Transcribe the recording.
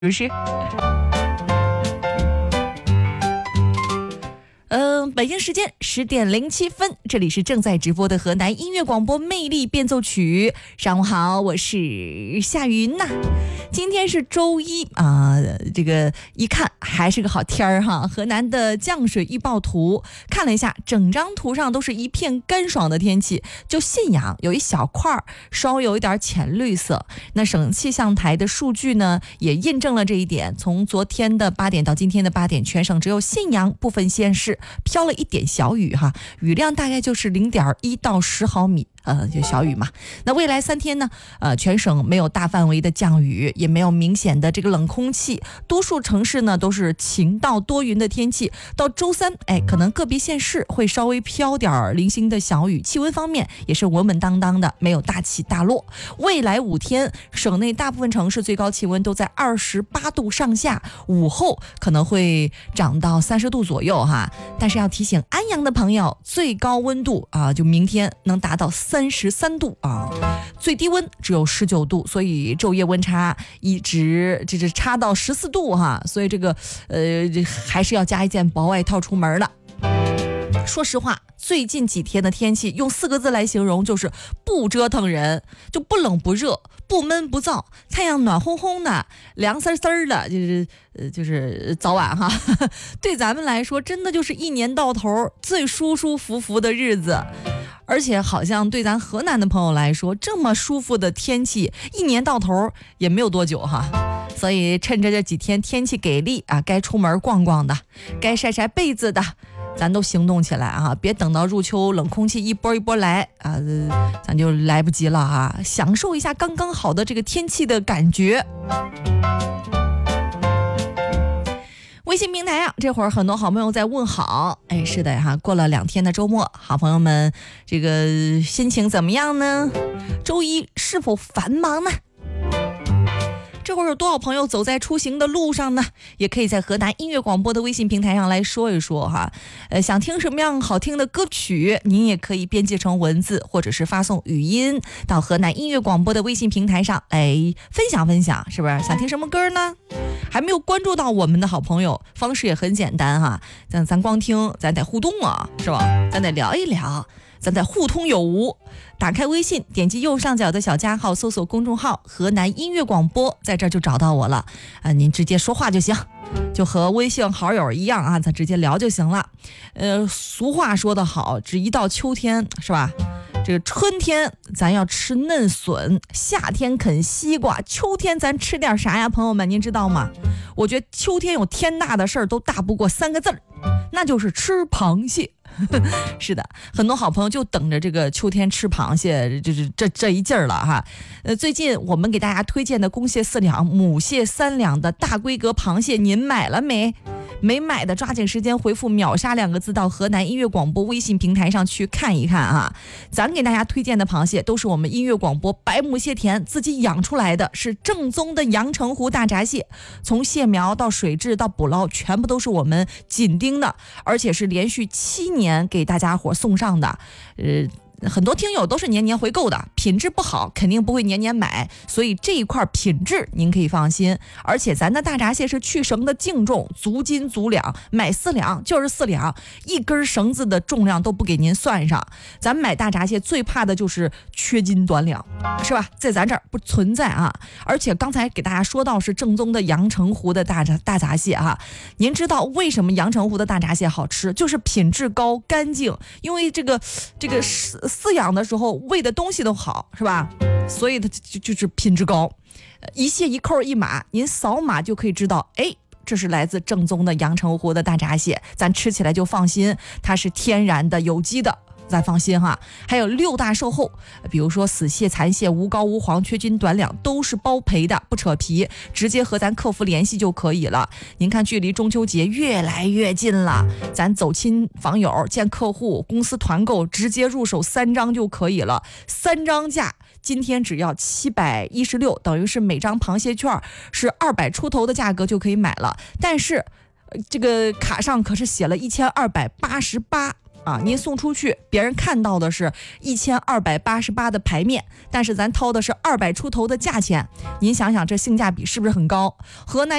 不是？北京时间10点07分，这里是正在直播的河南音乐广播魅力变奏曲。上午好，我是夏云呐。今天是周一啊，这个一看还是个好天儿哈。河南的降水预报图看了一下，整张图上都是一片干爽的天气，就信阳有一小块稍微有一点浅绿色。那省气象台的数据呢，也印证了这一点。从昨天的8点到今天的8点，全省只有信阳部分县市飘了一点小雨哈，雨量大概就是0.1到10毫米。就小雨嘛。那未来3天呢，全省没有大范围的降雨，也没有明显的这个冷空气，多数城市呢都是晴到多云的天气。到周3，可能个别县市会稍微飘点零星的小雨。气温方面也是稳稳当当的，没有大起大落。未来5天，省内大部分城市最高气温都在28度上下，午后可能会涨到30度左右哈。但是要提醒安阳的朋友，最高温度就明天能达到33度啊，最低温只有19度，所以昼夜温差一直差到14度哈，所以这个还是要加一件薄外套出门了。说实话，最近几天的天气用4个字来形容，就是不折腾人，就不冷不热，不闷不燥，太阳暖烘烘的，凉丝丝的，就是早晚哈，对咱们来说，真的就是一年到头最舒舒服服的日子。而且好像对咱河南的朋友来说，这么舒服的天气，一年到头也没有多久哈。所以趁着这几天天气给力啊，该出门逛逛的，该晒晒被子的，咱都行动起来啊！别等到入秋冷空气一波一波来啊，咱就来不及了啊！享受一下刚刚好的这个天气的感觉。微信平台啊，这会儿很多好朋友在问好，是的哈，过了2天的周末，好朋友们这个心情怎么样呢？周一是否繁忙呢？这会儿有多少朋友走在出行的路上呢？也可以在河南音乐广播的微信平台上来说一说哈。想听什么样好听的歌曲，您也可以编辑成文字，或者是发送语音到河南音乐广播的微信平台上来分享分享，是不是？想听什么歌呢？还没有关注到我们的好朋友，方式也很简单哈。咱光听，咱得互动啊，是吧？咱得聊一聊，咱得互通有无。打开微信，点击右上角的小加号，搜索公众号河南音乐广播，在这儿就找到我了您直接说话就行，就和微信好友一样啊，咱直接聊就行了。俗话说得好，只一到秋天是吧，这个春天咱要吃嫩笋，夏天啃西瓜，秋天咱吃点啥呀？朋友们您知道吗？我觉得秋天有天大的事儿都大不过3个字儿，那就是吃螃蟹。是的，很多好朋友就等着这个秋天吃螃蟹，就是这一劲儿了哈。最近我们给大家推荐的公蟹4两、母蟹3两的大规格螃蟹，您买了没？没买的抓紧时间回复秒杀2个字到河南音乐广播微信平台上去看一看啊。咱给大家推荐的螃蟹都是我们音乐广播百亩蟹田自己养出来的，是正宗的阳澄湖大闸蟹，从蟹苗到水质到捕捞全部都是我们紧盯的，而且是连续7年给大家伙送上的。很多听友都是年年回购的，品质不好肯定不会年年买，所以这一块品质您可以放心。而且咱的大闸蟹是去绳的净重，足斤足两，买4两就是4两，一根绳子的重量都不给您算上。咱买大闸蟹最怕的就是缺斤短两，是吧？在咱这儿不存在啊。而且刚才给大家说到是正宗的阳澄湖的大闸蟹哈，您知道为什么阳澄湖的大闸蟹好吃？就是品质高、干净，因为这个饲养的时候喂的东西都好，是吧？所以它就是品质高，一蟹一扣一码，您扫码就可以知道，这是来自正宗的阳澄湖的大闸蟹，咱吃起来就放心，它是天然的、有机的。咱放心哈。还有6大售后，比如说死蟹、残蟹、无膏无黄、缺斤短两都是包赔的，不扯皮，直接和咱客服联系就可以了。您看距离中秋节越来越近了，咱走亲访友、见客户、公司团购，直接入手3张就可以了，3张价今天只要716，等于是每张螃蟹券是200出头的价格就可以买了。但是这个卡上可是写了1288， 啊，您送出去，别人看到的是1288的牌面，但是咱掏的是200出头的价钱，您想想这性价比是不是很高？河南